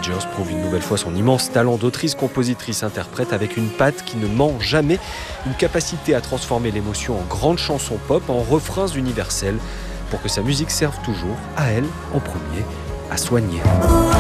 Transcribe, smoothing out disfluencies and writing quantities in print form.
Rogers prouve une nouvelle fois son immense talent d'autrice, compositrice, interprète avec une patte qui ne ment jamais, une capacité à transformer l'émotion en grandes chansons pop, en refrains universels, pour que sa musique serve toujours, à elle en premier, à soigner.